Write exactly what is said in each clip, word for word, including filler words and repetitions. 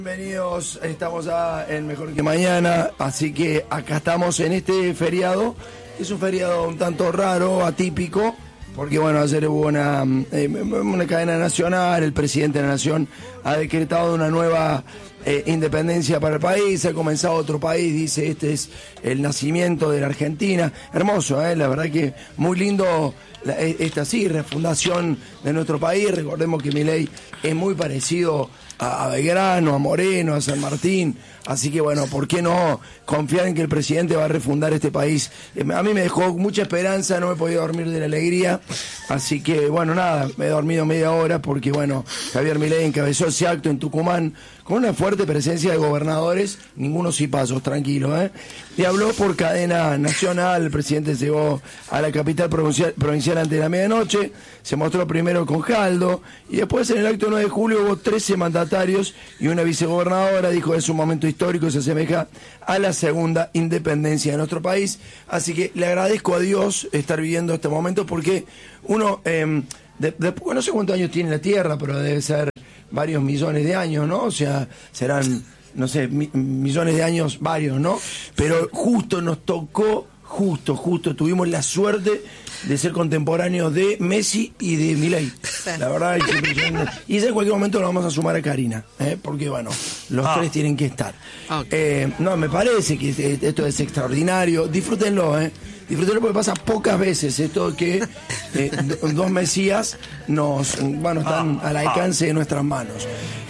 Bienvenidos, estamos a en Mejor que Mañana, así que acá estamos en este feriado, que es un feriado un tanto raro, atípico, porque bueno, ayer hubo una, eh, una cadena nacional, el presidente de la nación ha decretado una nueva eh, independencia para el país, ha comenzado otro país, dice este es el nacimiento de la Argentina, hermoso, eh, la verdad que muy lindo la, esta sí, refundación de nuestro país. Recordemos que Milei es muy parecido a Belgrano, a Moreno, a San Martín, así que bueno, ¿por qué no confiar en que el presidente va a refundar este país? A mí me dejó mucha esperanza, no me he podido dormir de la alegría, así que bueno, nada, me he dormido media hora porque bueno, Javier Milei encabezó ese acto en Tucumán con una fuerte presencia de gobernadores, ninguno cipazos, tranquilo, ¿eh? Y habló por cadena nacional, el presidente llegó a la capital provincial, provincial antes de la medianoche, se mostró primero con Jaldo, y después en el acto nueve de julio hubo trece mandatarios y una vicegobernadora, dijo es un momento histórico, se asemeja a la segunda independencia de nuestro país, así que le agradezco a Dios estar viviendo este momento porque uno, eh, de, de, no sé cuántos años tiene la Tierra, pero debe ser varios millones de años, ¿no? O sea, serán, no sé, mi, millones de años, varios, ¿no? Pero justo nos tocó, justo, justo, tuvimos la suerte de ser contemporáneos de Messi y de Milei. La verdad es impresionante. Y en cualquier momento lo vamos a sumar a Karina, ¿eh? Porque bueno, los ah. tres tienen que estar. Okay. Eh, no, me parece que esto es extraordinario. Disfrútenlo, ¿eh? Disfrútenlo porque pasa pocas veces esto que eh, dos mesías nos, bueno, están al alcance de nuestras manos.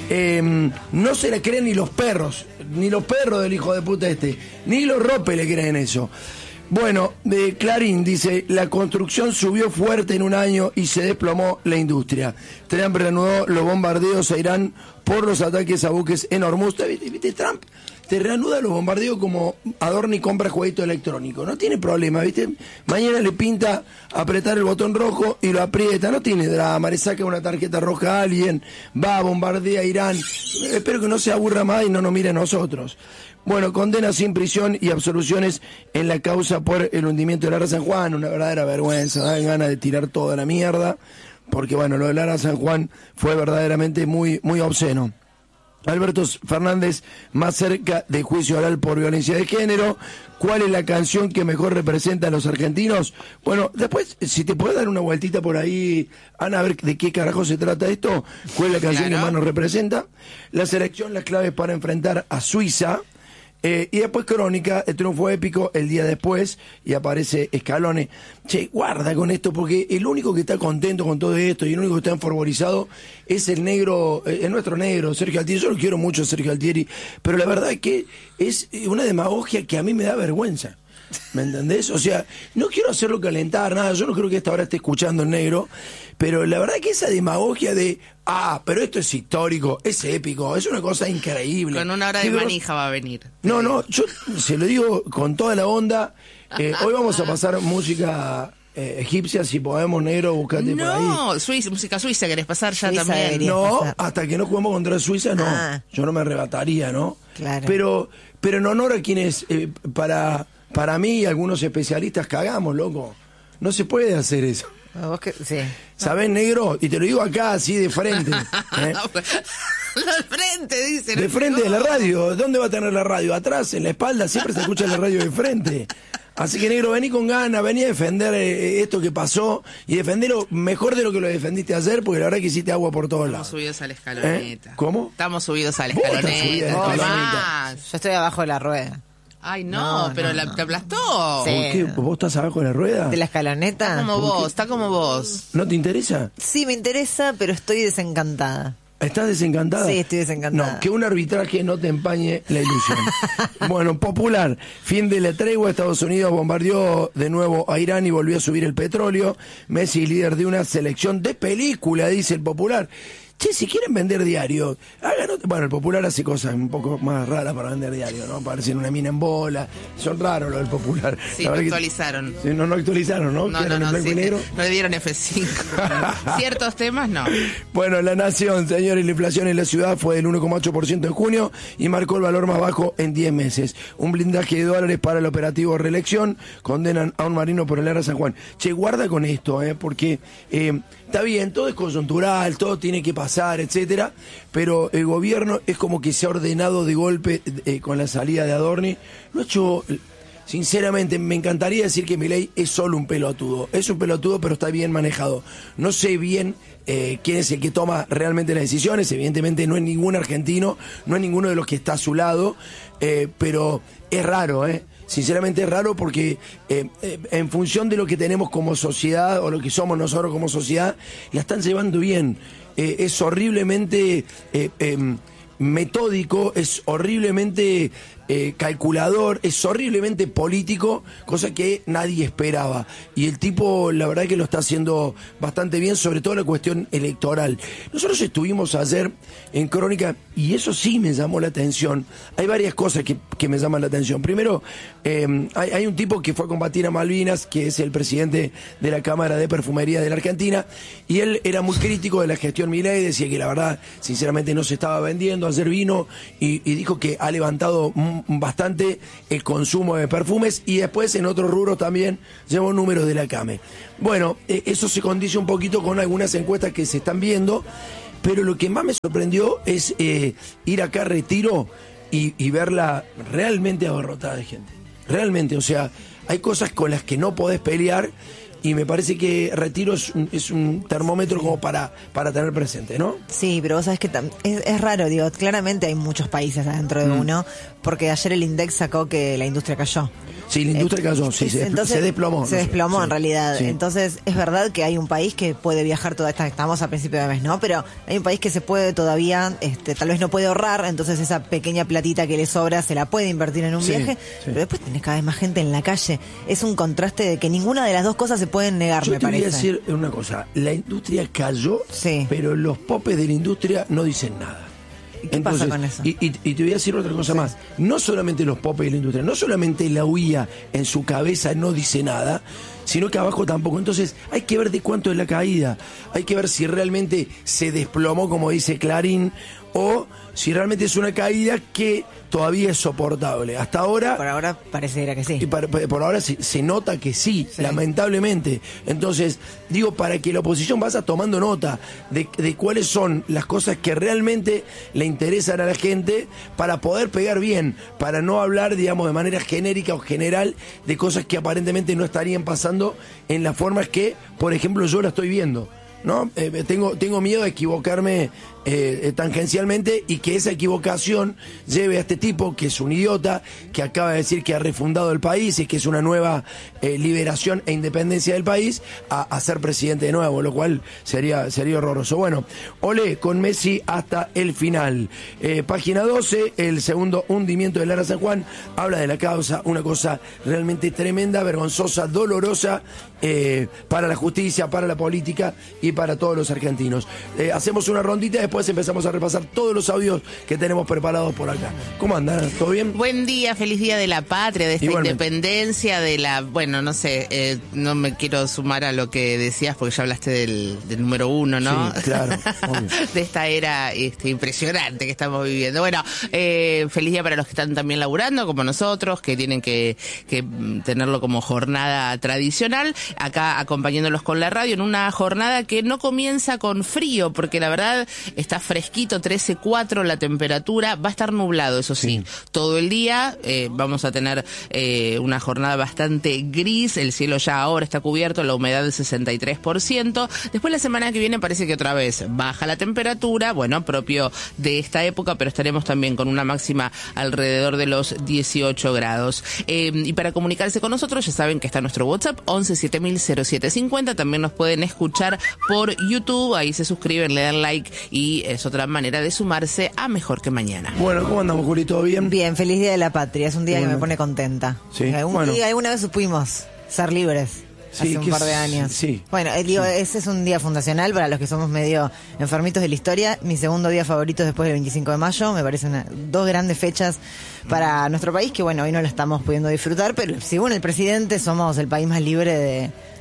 Eh, no se le creen ni los perros, ni los perros del hijo de puta este, ni los ropes le creen eso. Bueno, de Clarín dice, la construcción subió fuerte en un año y se desplomó la industria. Trump reanudó los bombardeos a Irán por los ataques a buques en Hormuz. ¿Viste, ¿Viste Trump? Te reanuda los bombardeos como adorna y compra jueguito electrónico. No tiene problema, ¿viste? Mañana le pinta apretar el botón rojo y lo aprieta. No tiene drama, le saca una tarjeta roja a alguien, va, bombardea a Irán. Espero que no se aburra más y no nos mire a nosotros. Bueno, condena sin prisión y absoluciones en la causa por el hundimiento de Lara San Juan. Una verdadera vergüenza, dan ganas de tirar toda la mierda. Porque bueno, lo de Lara San Juan fue verdaderamente muy, muy obsceno. Alberto Fernández, más cerca de juicio oral por violencia de género. ¿Cuál es la canción que mejor representa a los argentinos? Bueno, después, si te puedes dar una vueltita por ahí, Ana, a ver de qué carajo se trata esto. ¿Cuál es la canción claro. que más nos representa? La selección, las claves para enfrentar a Suiza. Eh, y después Crónica, el triunfo épico el día después, y aparece Scaloni. Che, guarda con esto, porque el único que está contento con todo esto y el único que está enfervorizado es el negro, eh, el nuestro negro, Sergio Altieri. Yo lo quiero mucho a Sergio Altieri, pero la verdad es que es una demagogia que a mí me da vergüenza. ¿Me entendés? O sea, no quiero hacerlo calentar, nada, yo no creo que esta hora esté escuchando el negro, pero la verdad que esa demagogia de, ah, pero esto es histórico, es épico, es una cosa increíble. Con una hora de manija va a venir. No, no, yo se lo digo con toda la onda, eh, hoy vamos a pasar música eh, egipcia, si podemos, negro, buscate no, por ahí. No, Suiza, música suiza, ¿querés pasar ya Suiza también? No, pasar. Hasta que no juguemos contra Suiza, no, ah. yo no me arrebataría, ¿no? Claro. Pero, pero en honor a quienes, eh, para... Para mí y algunos especialistas cagamos, loco. No se puede hacer eso. ¿Vos que, sí. ¿Sabés, negro? Y te lo digo acá, así de frente. ¿eh? De frente, dice. De frente de la radio. ¿Dónde va a tener la radio? Atrás, en la espalda, siempre se escucha la radio de frente. Así que, negro, vení con ganas, vení a defender eh, esto que pasó y defenderlo mejor de lo que lo defendiste ayer, porque la verdad que hiciste agua por todos lados. Estamos subidos a la escaloneta. ¿Eh? ¿Cómo? Estamos subidos a la escaloneta. Oh, escaloneta. Yo estoy abajo de la rueda. Ay, no, no pero no, la, no. te aplastó. Sí. ¿Por qué? ¿Vos estás abajo de la rueda? ¿De la escaloneta? Está como vos, está como vos. ¿No te interesa? Sí, me interesa, pero estoy desencantada. ¿Estás desencantada? Sí, estoy desencantada. No, que un arbitraje no te empañe la ilusión. Bueno, popular. Fin de la tregua. Estados Unidos bombardeó de nuevo a Irán y volvió a subir el petróleo. Messi, líder de una selección de película, dice el popular. Che, si quieren vender diario, hagan otro. Bueno, el popular hace cosas un poco más raras para vender diario, ¿no? Parecen una mina en bola. Son raros los del popular. Sí, no actualizaron. Que, sí, no, no actualizaron, ¿no? No, no, no, sí, no le dieron F cinco. Ciertos temas, no. Bueno, La Nación, señores, la inflación en la ciudad fue del uno coma ocho por ciento en junio y marcó el valor más bajo en diez meses. Un blindaje de dólares para el operativo reelección. Condenan a un marino por el Lara San Juan. Che, guarda con esto, ¿eh? Porque eh, está bien, todo es coyuntural, todo tiene que pasar. pasar, etcétera, pero el gobierno es como que se ha ordenado de golpe eh, con la salida de Adorni. Lo ha hecho, sinceramente, me encantaría decir que Milei es solo un pelotudo. Es un pelotudo, pero está bien manejado. No sé bien eh, quién es el que toma realmente las decisiones. Evidentemente no es ningún argentino, no es ninguno de los que está a su lado, eh, pero es raro, ¿eh? Sinceramente es raro porque eh, eh, en función de lo que tenemos como sociedad o lo que somos nosotros como sociedad, la están llevando bien. Eh, es horriblemente eh, eh, metódico, es horriblemente eh, calculador, es horriblemente político, cosa que nadie esperaba. Y el tipo, la verdad que lo está haciendo bastante bien, sobre todo la cuestión electoral. Nosotros estuvimos ayer en Crónica y eso sí me llamó la atención. Hay varias cosas que, que me llaman la atención. Primero, eh, hay, hay un tipo que fue a combatir a Malvinas, que es el presidente de la Cámara de Perfumería de la Argentina, y él era muy crítico de la gestión Milei, decía que la verdad, sinceramente, no se estaba vendiendo. Ayer vino y, y dijo que ha levantado bastante el consumo de perfumes y después en otros rubros también llevó números de la CAME. Bueno, eh, eso se condice un poquito con algunas encuestas que se están viendo, pero lo que más me sorprendió es eh, ir acá a Retiro y, y verla realmente abarrotada de gente. Realmente, o sea, hay cosas con las que no podés pelear. Y me parece que Retiro es un, es un termómetro como para, para tener presente, ¿no? Sí, pero vos sabés que tam- es, es raro, digo, claramente hay muchos países adentro de mm. uno, porque ayer el INDEX sacó que la industria cayó. Sí, la industria eh, cayó, sí, es, se, entonces, se desplomó. Se no desplomó sé, en sí, realidad. Sí. Entonces, es verdad que hay un país que puede viajar toda esta, estamos a principio de mes, ¿no? Pero hay un país que se puede todavía, este, tal vez no puede ahorrar, entonces esa pequeña platita que le sobra se la puede invertir en un Sí, viaje, sí. pero después tenés cada vez más gente en la calle. Es un contraste de que ninguna de las dos cosas se pueden negar, Yo me te parece. voy a decir una cosa, la industria cayó, Sí. pero los popes de la industria no dicen nada. ¿Y qué pasa con eso? Y, y, y te voy a decir otra cosa más. No solamente los popes de la industria, no solamente la U I A en su cabeza no dice nada, sino que abajo tampoco. Entonces hay que ver de cuánto es la caída. Hay que ver si realmente se desplomó, como dice Clarín, o si realmente es una caída que todavía es soportable. Hasta ahora... Por ahora pareciera que sí. Y para, por ahora se, se nota que sí, Sí. lamentablemente. Entonces, digo, para que la oposición vaya tomando nota de, de cuáles son las cosas que realmente le interesan a la gente para poder pegar bien, para no hablar, digamos, de manera genérica o general de cosas que aparentemente no estarían pasando en las formas que, por ejemplo, yo la estoy viendo. ¿No? Eh, tengo, tengo miedo de equivocarme eh, tangencialmente y que esa equivocación lleve a este tipo, que es un idiota, que acaba de decir que ha refundado el país y que es una nueva eh, liberación e independencia del país, a, a ser presidente de nuevo, lo cual sería, sería horroroso. Bueno, olé con Messi hasta el final. Eh, página doce, el segundo hundimiento de Lara San Juan, habla de la causa, una cosa realmente tremenda, vergonzosa, dolorosa eh, para la justicia, para la política y para todos los argentinos. Eh, hacemos una rondita y después empezamos a repasar todos los audios que tenemos preparados por acá. ¿Cómo andan? ¿Todo bien? Buen día, feliz día de la patria, de esta Igualmente. independencia, de la, bueno, no sé, eh, no me quiero sumar a lo que decías porque ya hablaste del, del número uno, ¿no? Sí, claro, obvio. De esta era este, impresionante que estamos viviendo. Bueno, eh, feliz día para los que están también laburando, como nosotros, que tienen que, que tenerlo como jornada tradicional, acá acompañándolos con la radio en una jornada que no comienza con frío, porque la verdad está fresquito, trece cuatro la temperatura, va a estar nublado, eso sí, sí. todo el día, eh, vamos a tener eh, una jornada bastante gris, el cielo ya ahora está cubierto, la humedad del sesenta y tres por ciento, después la semana que viene parece que otra vez baja la temperatura, bueno, propio de esta época, pero estaremos también con una máxima alrededor de los dieciocho grados. Eh, y para comunicarse con nosotros, ya saben que está nuestro WhatsApp, once siete mil cero siete cincuenta, también nos pueden escuchar por YouTube, ahí se suscriben, le dan like y es otra manera de sumarse a Mejor que Mañana. Bueno, ¿cómo andamos, Juli? ¿Todo bien? Bien, feliz Día de la Patria, es un día Bueno. que me pone contenta. Sí, Algún bueno. día, alguna vez supimos ser libres. Sí, hace un que par de es- años. sí. Bueno, eh, digo, ese es un día fundacional para los que somos medio enfermitos de la historia. Mi segundo día favorito es después del veinticinco de mayo. Me parecen una- dos grandes fechas para nuestro país, que bueno, hoy no la estamos pudiendo disfrutar, pero según el presidente somos el país más libre de,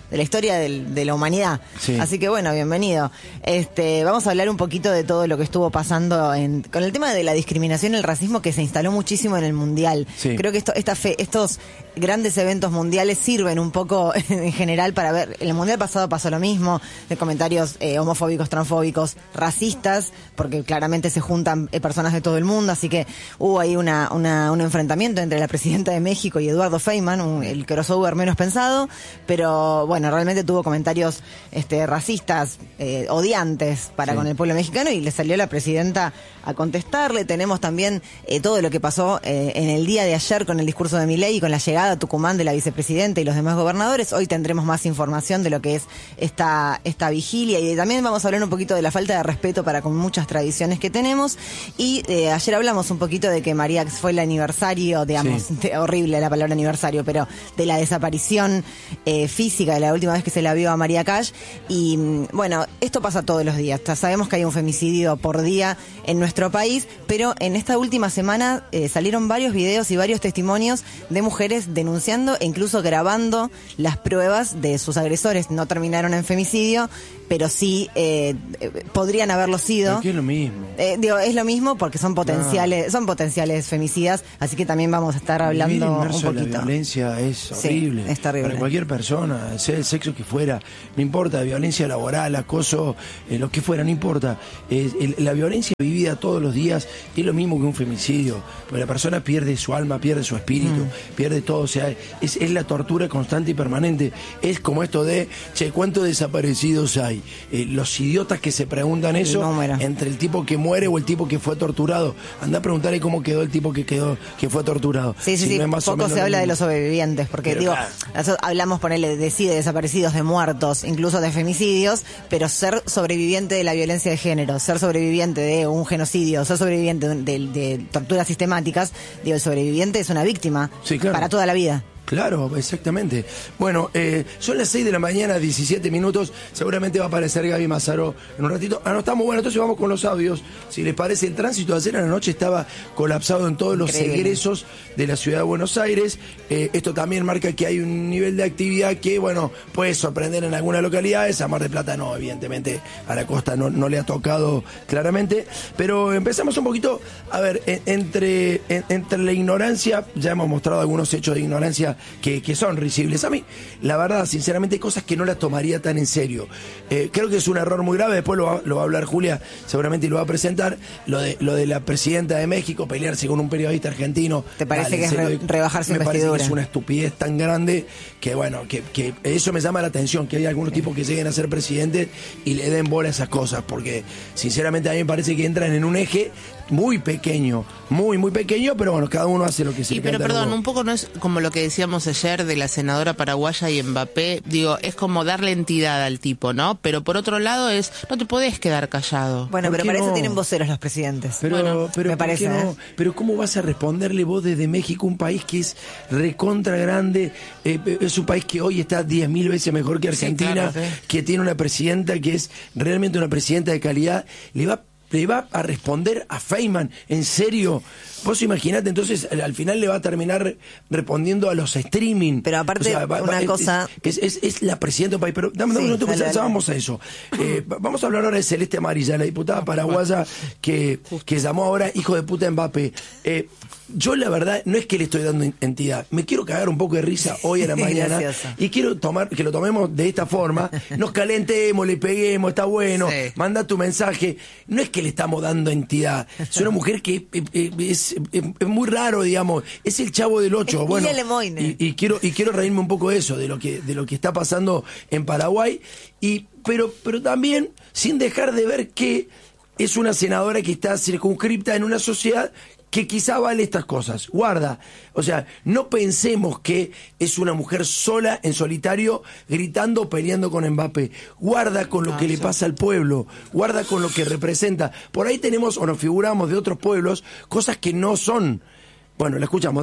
de la historia del, de la humanidad. Sí. Así que bueno, bienvenido. Este, vamos a hablar un poquito de todo lo que estuvo pasando en, con el tema de la discriminación y el racismo que se instaló muchísimo en el Mundial. Sí. Creo que esto, esta fe, estos grandes eventos mundiales sirven un poco en general para ver. En el Mundial pasado pasó lo mismo, de comentarios eh, homofóbicos, transfóbicos, racistas, porque claramente se juntan eh, personas de todo el mundo, así que hubo ahí una, una, un enfrentamiento entre la presidenta de México y Eduardo Feynman, un, el crossover menos pensado, pero bueno, realmente tuvo comentarios este, racistas, eh, odiantes para sí. con el pueblo mexicano, y le salió la presidenta a contestarle. Tenemos también eh, todo lo que pasó eh, en el día de ayer con el discurso de Milei y con la llegada a Tucumán de la vicepresidenta y los demás gobernadores. Hoy tendremos más información de lo que es esta, esta vigilia, y también vamos a hablar un poquito de la falta de respeto para con muchas tradiciones que tenemos. Y eh, ayer hablamos un poquito de que María fue el aniversario, digamos, sí. de, horrible la palabra aniversario, pero de la desaparición eh, física de la última vez que se la vio a María Cash. Y bueno, esto pasa todos los días. Sabemos que hay un femicidio por día en nuestro país, pero en esta última semana eh, salieron varios videos y varios testimonios de mujeres denunciando e incluso grabando las pruebas de sus agresores. No terminaron en femicidio, pero sí eh, podrían haberlo sido. ¿Qué es lo mismo? Eh, digo, es lo mismo porque son potenciales, ah. son potenciales femicidas, así que también vamos a estar hablando un poquito. La violencia es horrible. Sí, es terrible. Para cualquier persona, sea el sexo que fuera, no importa, violencia laboral, acoso, eh, lo que fuera, no importa. Eh, el, la violencia vivida todos los días es lo mismo que un femicidio, porque la persona pierde su alma, pierde su espíritu, mm. pierde todo, o sea, es, es la tortura constante y permanente. Es como esto de, che, ¿cuántos desaparecidos hay? Eh, los idiotas que se preguntan eso el entre el tipo que muere o el tipo que fue torturado. Anda a preguntarle cómo quedó el tipo que quedó que fue torturado. Sí, sí, si sí. No es Poco se habla de los sobrevivientes, porque pero, digo, claro. hablamos, ponele, de sí, de desaparecidos, de muertos, incluso de femicidios, pero ser sobreviviente de la violencia de género, ser sobreviviente de un genocidio, ser sobreviviente de, de, de torturas sistemáticas, digo, el sobreviviente es una víctima sí, claro. para toda la vida. Claro, exactamente. Bueno, eh, son las seis de la mañana, diecisiete minutos. Seguramente va a aparecer Gaby Mazaró en un ratito. Ah, no, estamos bueno, entonces vamos con los audios. Si les parece, el tránsito de ayer a la noche estaba colapsado en todos Increíble. los egresos de la ciudad de Buenos Aires. Eh, esto también marca que hay un nivel de actividad que, bueno, puede sorprender en algunas localidades. A Mar del Plata no, evidentemente, a la costa no, no le ha tocado claramente. Pero empezamos un poquito, a ver, en, entre, en, entre la ignorancia, ya hemos mostrado algunos hechos de ignorancia Que, que son risibles. A mí, la verdad, sinceramente, hay cosas que no las tomaría tan en serio. Eh, creo que es un error muy grave, después lo va, lo va a hablar Julia, seguramente, y lo va a presentar, lo de lo de la presidenta de México, pelearse con un periodista argentino. ¿Te parece Dale, que es re, rebajar su me investidura? Parece que es una estupidez tan grande que, bueno, que, que eso me llama la atención, que hay algunos tipos que lleguen a ser presidentes y le den bola a esas cosas, porque, sinceramente, a mí me parece que entran en un eje muy pequeño, muy, muy pequeño, pero bueno, cada uno hace lo que se y le pero canta perdón, luego. un poco no es como lo que decíamos ayer de la senadora paraguaya y Mbappé, digo, es como darle entidad al tipo, ¿no? Pero por otro lado es, no te podés quedar callado. Bueno, pero para no? eso tienen voceros los presidentes. Pero, bueno, pero, me parece, no? ¿eh? Pero ¿cómo vas a responderle vos desde México, un país que es recontra grande, eh, es un país que hoy está diez mil veces mejor que Argentina, sí, claro, sí. que tiene una presidenta que es realmente una presidenta de calidad, le va le va a responder a Feynman? ¿En serio? Vos imaginate, entonces al, al final le va a terminar respondiendo a los streaming. Pero aparte, o sea, va, una va, cosa... Es, es, es la presidenta del país. Pero dame, dame sí, un minuto, dale, ya, ya vamos a eso. Eh, vamos a hablar ahora de Celeste Amarilla, la diputada paraguaya que, que llamó ahora hijo de puta Mbappé. Eh, yo la verdad no es que le estoy dando entidad, me quiero cagar un poco de risa hoy a la mañana y quiero tomar que lo tomemos de esta forma, nos calentemos, le peguemos, está bueno, sí. Manda tu mensaje. No es que le estamos dando entidad, es una mujer que eh, eh, es, es, es muy raro, digamos, es el Chavo del Ocho. Es bueno, y, y quiero y quiero reírme un poco de eso, de lo que de lo que está pasando en Paraguay, y pero pero también sin dejar de ver que es una senadora que está circunscripta en una sociedad que quizá vale estas cosas. Guarda, o sea, no pensemos que es una mujer sola, en solitario, gritando, peleando con Mbappé. Guarda con lo ah, que sí. le pasa al pueblo, guarda con lo que representa. Por ahí tenemos, o nos figuramos de otros pueblos, cosas que no son. Bueno, la escuchamos, dale.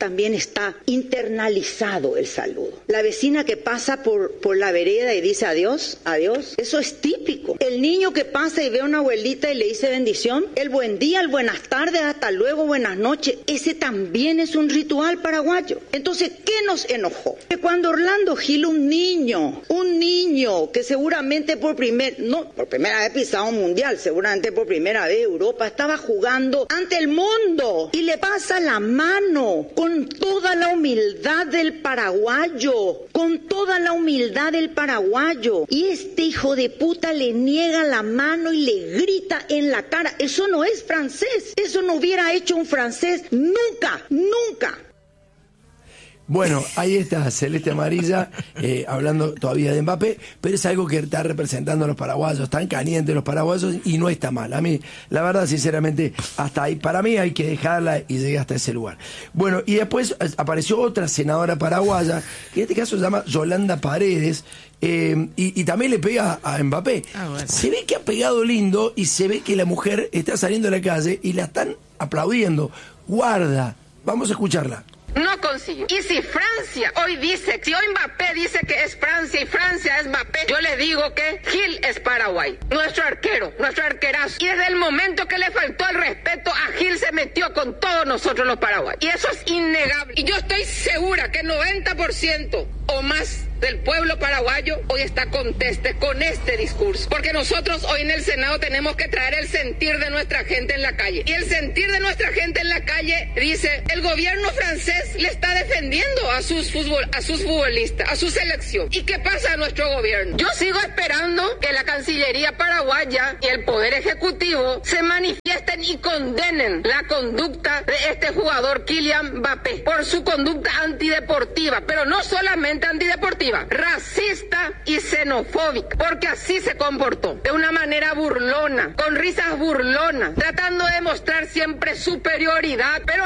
también está internalizado el saludo. La vecina que pasa por, por la vereda y dice adiós, adiós, eso es típico. El niño que pasa y ve a una abuelita y le dice bendición, el buen día, el buenas tardes, hasta luego, buenas noches, ese también es un ritual paraguayo. Entonces, ¿qué nos enojó? Que cuando Orlando Gil, un niño, un niño que seguramente por primer, no, por primera vez pisado un mundial, seguramente por primera vez Europa, estaba jugando ante el mundo y le pasa la mano con toda la humildad del paraguayo, con toda la humildad del paraguayo, y este hijo de puta le niega la mano y le grita en la cara. Eso no es francés, eso no hubiera hecho un francés nunca, nunca. Bueno, ahí está Celeste Amarilla, eh, hablando todavía de Mbappé, pero es algo que está representando a los paraguayos, están calientes los paraguayos y no está mal. A mí, la verdad, sinceramente, hasta ahí, para mí hay que dejarla y llegué hasta ese lugar. Bueno, y después apareció otra senadora paraguaya, que en este caso se llama Yolanda Paredes, eh, y, y también le pega a Mbappé. Ah, bueno. Se ve que ha pegado lindo y se ve que la mujer está saliendo a la calle y la están aplaudiendo. Guarda, vamos a escucharla. No consiguió. Y si Francia hoy dice, si hoy Mbappé dice que es Francia y Francia es Mbappé, yo le digo que Gil es Paraguay. Nuestro arquero, nuestro arquerazo. Y desde el momento que le faltó el respeto a Gil se metió con todos nosotros los paraguayos. Y eso es innegable. Y yo estoy segura que noventa por ciento o más del pueblo paraguayo hoy está conteste con este discurso. Porque nosotros hoy en el Senado tenemos que traer el sentir de nuestra gente en la calle. Y el sentir de nuestra gente en la calle dice, el gobierno francés le está defendiendo a sus fútbol, a sus futbolistas, a su selección. ¿Y qué pasa a nuestro gobierno? Yo sigo esperando que la Cancillería paraguaya y el Poder Ejecutivo se manifiesten y condenen la conducta de este jugador Kylian Mbappé por su conducta antideportiva, pero no solamente antideportiva, racista y xenofóbica, porque así se comportó, de una manera burlona, con risas burlonas, tratando de mostrar siempre superioridad, pero